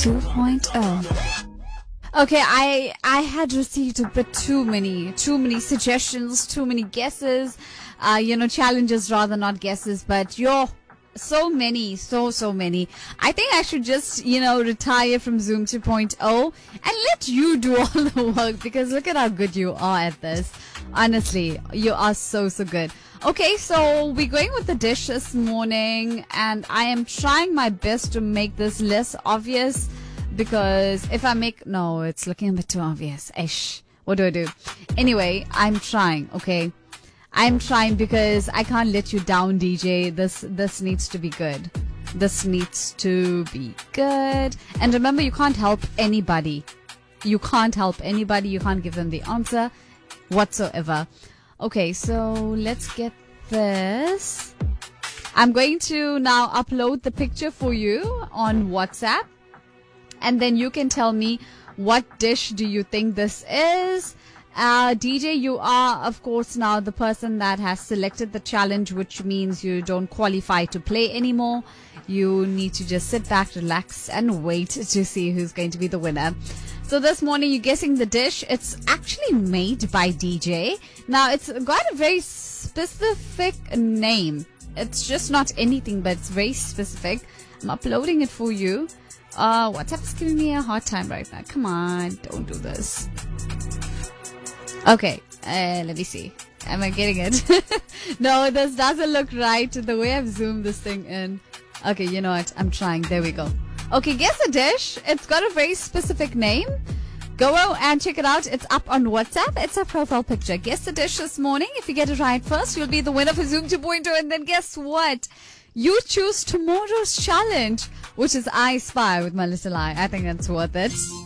2.0. Okay, I had received a bit too many suggestions, too many guesses, challenges rather, not guesses, but so many. I think I should just, retire from Zoom 2.0 and let you do all the work, because look at how good you are at this. Honestly, you are so good. Okay, so we're going with the dish this morning, and I am trying my best to make this less obvious, because if I no, it's looking a bit too obvious. What do I do? Anyway, I'm trying, okay? I'm trying because I can't let you down, DJ. This needs to be good. This needs to be good. And remember, you can't help anybody. You can't give them the answer whatsoever. Okay, so let's get this. I'm going to now upload the picture for you on WhatsApp. And then you can tell me, what dish do you think this is? DJ, you are, of course, now the person that has selected the challenge, which means you don't qualify to play anymore. You need to just sit back, relax, and wait to see who's going to be the winner. So this morning, you're guessing the dish. It's actually made by DJ. Now, it's got a very specific name. It's just not anything, but it's very specific. I'm uploading it for you. WhatsApp is giving me a hard time right now. Come on, don't do this. Okay, let me see. Am I getting it? No, this doesn't look right the way I've zoomed this thing in. Okay, you know what? I'm trying. There we go. Okay, guess the dish. It's got a very specific name. Go and check it out. It's up on WhatsApp. It's a profile picture. Guess the dish this morning. If you get it right first, you'll be the winner for Zoom 2.0. And then guess what? You choose tomorrow's challenge, which is I Spy with my little eye. I think that's worth it.